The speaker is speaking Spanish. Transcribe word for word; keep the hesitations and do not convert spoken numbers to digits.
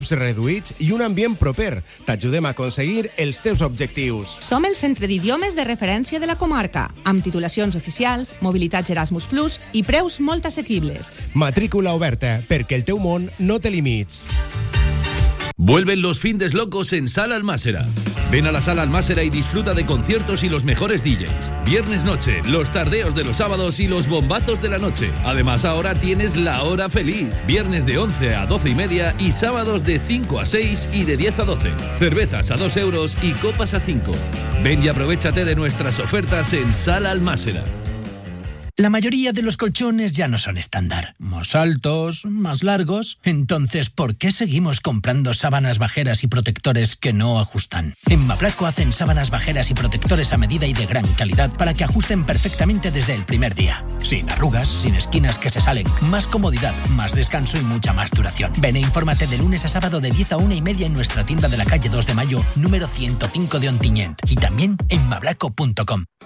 reduïts i un ambient proper. T'ajudem a aconseguir els teus objectius. Som el centre d'idiomes de referència de la comarca, amb titulacions oficials, mobilitats Erasmus Plus i preus molt assequibles. Matrícula oberta, perquè el teu món no té límits. Vuelven los findes locos en Sala Almásera. Ven a la Sala Almásera y disfruta de conciertos y los mejores D Js. Viernes noche, los tardeos de los sábados y los bombazos de la noche. Además, ahora tienes la hora feliz. Viernes de once a doce y media y sábados de cinco a seis y de diez a doce. Cervezas a dos euros y copas a cinco. Ven y aprovéchate de nuestras ofertas en Sala Almásera. La mayoría de los colchones ya no son estándar. Más altos, más largos. Entonces, ¿por qué seguimos comprando sábanas bajeras y protectores que no ajustan? En Maplaco hacen sábanas bajeras y protectores a medida y de gran calidad para que ajusten perfectamente desde el primer día. Sin arrugas, sin esquinas que se salen. Más comodidad, más descanso y mucha más duración. Ven e infórmate de lunes a sábado de diez a una y media en nuestra tienda de la calle dos de mayo, número ciento cinco de Ontinyent. Y también en mablaco punto com.